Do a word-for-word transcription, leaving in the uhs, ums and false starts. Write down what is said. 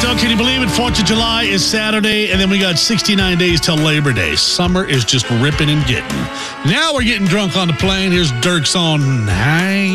Still, can you believe it? fourth of July is Saturday, and then we got sixty-nine days till Labor Day. Summer is just ripping and getting. Now we're getting drunk on the plane. Here's Dirk's on High.